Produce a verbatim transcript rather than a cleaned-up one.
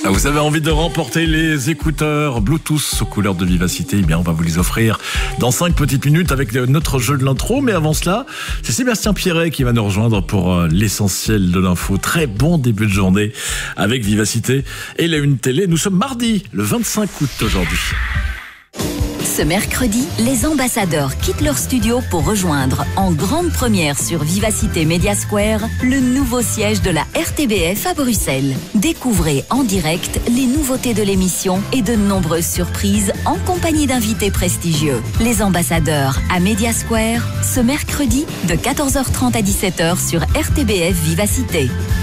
Vous avez envie de remporter les écouteurs Bluetooth aux couleurs de Vivacité? Eh bien, on va vous les offrir dans cinq petites minutes avec notre jeu de l'intro. Mais avant cela, c'est Sébastien Pierret qui va nous rejoindre pour l'essentiel de l'info. Très bon début de journée avec Vivacité et la Une Télé. Nous sommes mardi, le vingt-cinq août aujourd'hui. Ce mercredi, les ambassadeurs quittent leur studio pour rejoindre en grande première sur Vivacité Media Square le nouveau siège de la R T B F à Bruxelles. Découvrez en direct les nouveautés de l'émission et de nombreuses surprises en compagnie d'invités prestigieux. Les ambassadeurs à Media Square, ce mercredi de quatorze heures trente à dix-sept heures sur R T B F Vivacité.